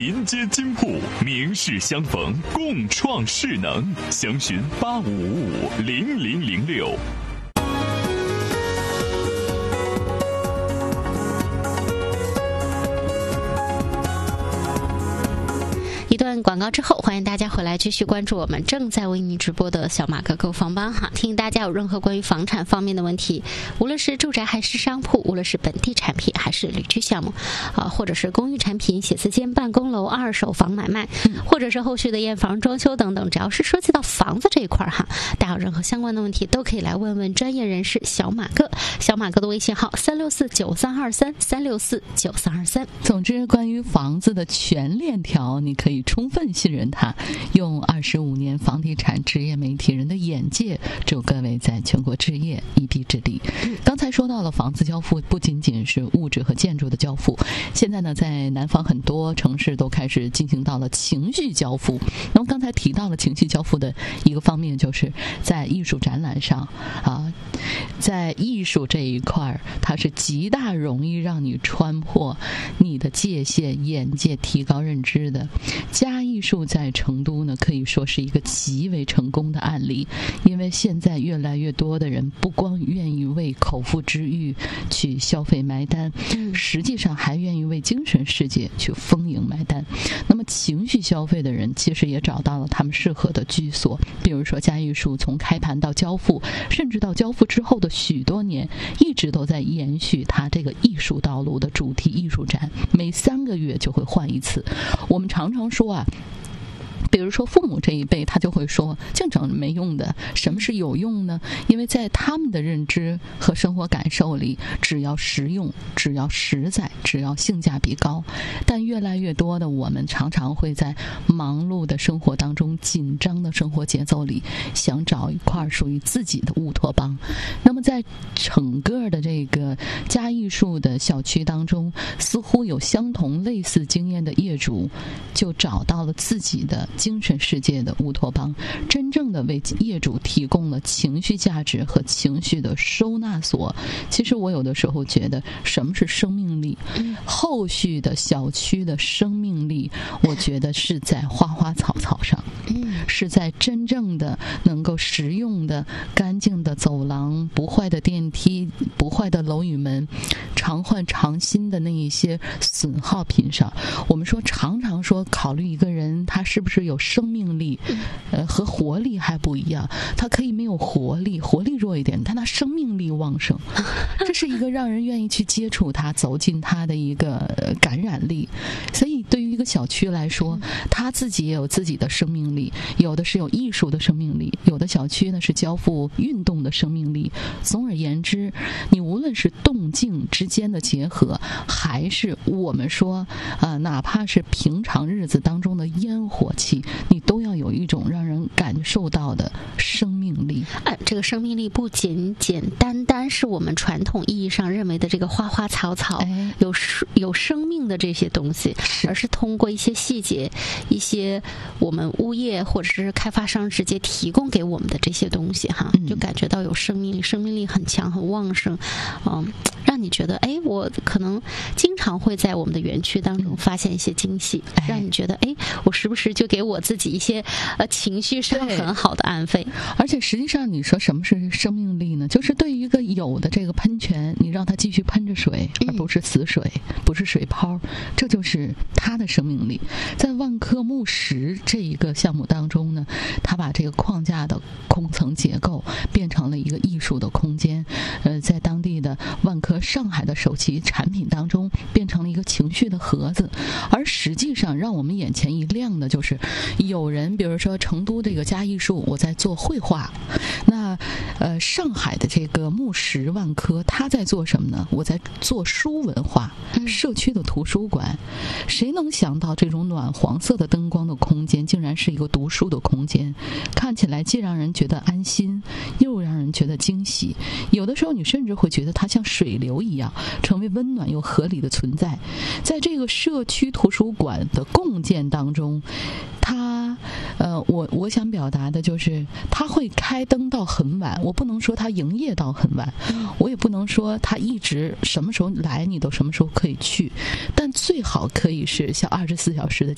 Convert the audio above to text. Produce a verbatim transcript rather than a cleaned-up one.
临街金铺，名士相逢，共创势能。详询八五五五零零零六。 一段广告之后，欢迎大家回来继续关注我们正在为您直播的小马哥购房帮哈。听大家有任何关于房产方面的问题，无论是住宅还是商铺，无论是本地产品还是旅居项目，啊、呃，或者是公寓产品、写字间、办公楼、二手房买卖，或者是后续的验房、装修等等，只要是涉及到房子这一块哈，大家有任何相关的问题都可以来问问专业人士小马哥。小马哥的微信号三六四九三二三三六四九三二三。 总之，关于房子的全链条，你可以充分信任他，用二十五年房地产职业媒体人的眼界，祝各位在全国置业一臂之力。刚才说到了房子交付不仅仅是物质和建筑的交付，现在呢，在南方很多城市都开始进行到了情绪交付。那么刚才提到了情绪交付的一个方面，就是在艺术展览上啊，在艺术这一块，它是极大容易让你穿破你的界限、眼界，提高认知的。嘉艺术在成都呢，可以说是一个极为成功的案例，因为现在越来越多的人不光愿意为口腹之欲去消费买单，实际上还愿意为精神世界去丰盈买单。那么情绪消费的人其实也找到了他们适合的居所，比如说嘉艺术从开盘到交付，甚至到交付之后的许多年，一直都在延续它这个艺术道路的主题艺术展，每三个月就会换一次。我们常常说啊，比如说父母这一辈，他就会说净整没用的。什么是有用呢？因为在他们的认知和生活感受里，只要实用，只要实在，只要性价比高。但越来越多的我们常常会在忙碌的生活当中，紧张的生活节奏里，想找一块属于自己的乌托邦。那么在整个的这个嘉艺术的小区当中，似乎有相同类似经验的业主就找到了自己的精神世界的乌托邦，真正的为业主提供了情绪价值和情绪的收纳所。其实我有的时候觉得，什么是生命力？后续的小区的生命力，我觉得是在花花草草上，是在真正的能够实用的、干净的走廊、不坏的电梯、不坏的楼宇门、常换常新的那一些损耗品上。我们说常常说，考虑一个人他是不是有生命力，呃，和活力还不一样。他可以没有活力，活力弱一点，但他生命力旺盛，这是一个让人愿意去接触他、走进他的一个感染力。所以对于一个小区来说，他自己也有自己的生命力，有的是有艺术的生命力，有的小区呢是交付运动的生命力。总而言之，你无论是动静之间的结合，还是我们说啊、呃，哪怕是平常日子当中的烟火气，你都要有一种让人感受到的生命力。 呃，这个生命力不简简单单是我们传统意义上认为的这个花花草草、哎、有有生命的这些东西，而是通过一些细节，一些我们物业或者是开发商直接提供给我们的这些东西哈，就感觉到有生命力，生命力很强很旺盛，嗯，让你觉得哎，我可能经常会在我们的园区当中发现一些惊喜，嗯、让你觉得哎，我时不时就给我自己一些呃情绪上很好的安慰。 而且实际上，你说什么是生命力呢？就是对于一个有的这个喷泉，你让它继续喷着水，而不是死水，嗯、不是水泡，这就是它的生命力。在万科木石这一个项目当中呢，它把这个框架的空层结构变成了一个艺术的空间，呃，在当地的万科上海的首期产品当中变成了一个情绪的盒子。而实际上让我们眼前一亮的就是，有人比如说成都这个嘉艺术，我在做绘画，那呃上海的这个木石万科他在做什么呢？我在做书文化，社区的图书馆。谁能想到这种暖黄色的灯光的空间竟然是一个读书的空间，看起来既让人觉得安心，又让人觉得惊喜。有的时候你甚至会觉得它像水流一样，成为温暖又合理的存在。在这个社区图书馆的共建当中，它呃，我我想表达的就是，它会开灯到很晚，我不能说它营业到很晚，我也不能说它一直什么时候来你都什么时候可以去，但最好可以是像二十四小时的